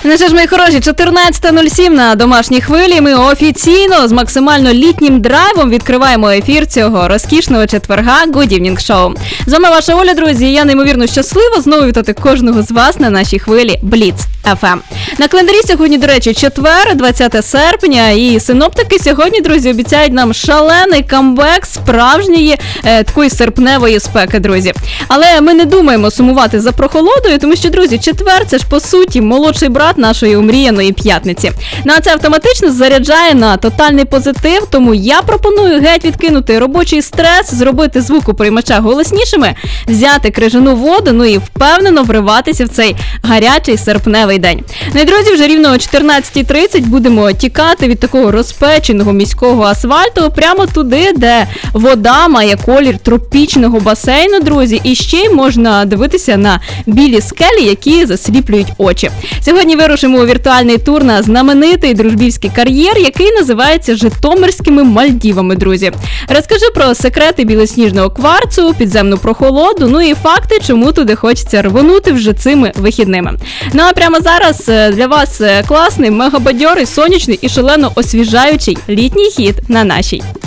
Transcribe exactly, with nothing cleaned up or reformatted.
Ну що ж, мої хороші, чотирнадцята нуль сім на домашній хвилі. Ми офіційно з максимально літнім драйвом відкриваємо ефір цього розкішного четверга Good Evening Show. З вами ваша Оля, друзі. Я неймовірно щаслива знову вітати кожного з вас на нашій хвилі Бліц еф ем. На календарі сьогодні, до речі, четвер, двадцяте серпня, і синоптики сьогодні, друзі, обіцяють нам шалений камбек справжньої е, такої серпневої спеки, друзі. Але ми не думаємо сумувати за прохолодою, тому що, друзі, четвер – це ж, по суті, молодший брат нашої омріяної п'ятниці. Ну, а це автоматично заряджає на тотальний позитив, тому я пропоную геть відкинути робочий стрес, зробити звукоприймача голоснішими, взяти крижану воду, ну і впевнено вриватися в цей гарячий серпневий день. Ну і, друзі, вже рівно о чотирнадцята тридцять будемо тікати від такого розпеченого міського асфальту прямо туди, де вода має колір тропічного басейну, друзі, і ще й можна дивитися на білі скелі, які засліплюють очі. Сьогодні вирушимо у віртуальний тур на знаменитий дружбівський кар'єр, який називається Житомирськими Мальдівами, друзі. Розкажу про секрети білосніжного кварцу, підземну прохолоду, ну і факти, чому туди хочеться рвонути вже цими вихідними. Ну а прямо зараз для вас класний, мегабадьорий, сонячний і шалено освіжаючий літній хіт на нашій